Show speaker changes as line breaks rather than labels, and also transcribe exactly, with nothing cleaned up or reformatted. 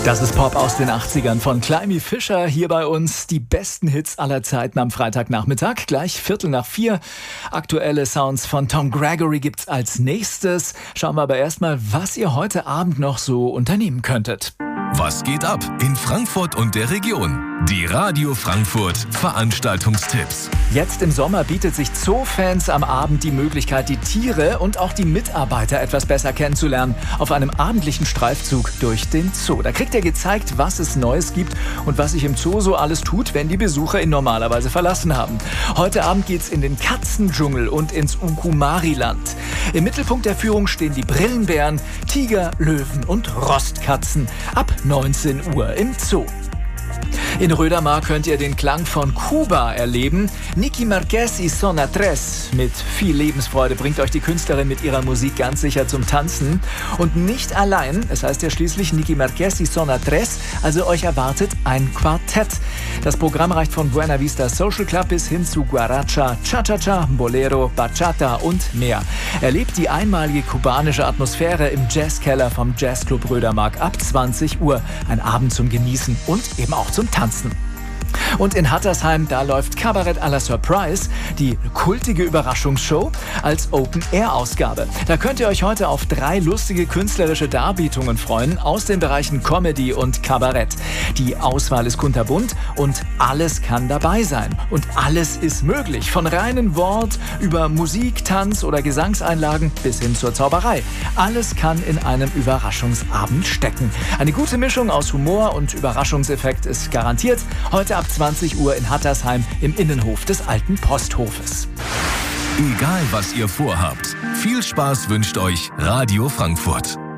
Das ist Pop aus den achtzigern von Climby Fisher hier bei uns. Die besten Hits aller Zeiten am Freitagnachmittag, gleich Viertel nach vier. Aktuelle Sounds von Tom Gregory gibt's als nächstes. Schauen wir aber erstmal, was ihr heute Abend noch so unternehmen könntet.
Was geht ab in Frankfurt und der Region? Die Radio Frankfurt Veranstaltungstipps.
Jetzt im Sommer bietet sich Zoofans am Abend die Möglichkeit, die Tiere und auch die Mitarbeiter etwas besser kennenzulernen auf einem abendlichen Streifzug durch den Zoo. Da kriegt ihr gezeigt, was es Neues gibt und was sich im Zoo so alles tut, wenn die Besucher ihn normalerweise verlassen haben. Heute Abend geht's in den Katzendschungel und ins Ukumari-Land. Im Mittelpunkt der Führung stehen die Brillenbären, Tiger, Löwen und Rostkatzen. Ab neunzehn Uhr im Zoo. In Rödermark könnt ihr den Klang von Kuba erleben. Nicky Marquez y Zona tres. Mit viel Lebensfreude bringt euch die Künstlerin mit ihrer Musik ganz sicher zum Tanzen. Und nicht allein, es heißt ja schließlich Nicky Marquez y Zona tres, also euch erwartet ein Quartett. Das Programm reicht von Buena Vista Social Club bis hin zu Guaracha, Cha-Cha-Cha, Bolero, Bachata und mehr. Erlebt die einmalige kubanische Atmosphäre im Jazzkeller vom Jazzclub Rödermark ab zwanzig Uhr. Ein Abend zum Genießen und eben auch zum Tanzen. Und in Hattersheim, da läuft Kabarett à la Surprise, die kultige Überraschungsshow, als Open-Air-Ausgabe. Da könnt ihr euch heute auf drei lustige künstlerische Darbietungen freuen aus den Bereichen Comedy und Kabarett. Die Auswahl ist kunterbunt und alles kann dabei sein. Und alles ist möglich. Von reinen Wort über Musik, Tanz oder Gesangseinlagen bis hin zur Zauberei. Alles kann in einem Überraschungsabend stecken. Eine gute Mischung aus Humor und Überraschungseffekt ist garantiert. Heute ab zwanzig Uhr in Hattersheim im Innenhof des alten Posthofes.
Egal was ihr vorhabt, viel Spaß wünscht euch Radio Frankfurt.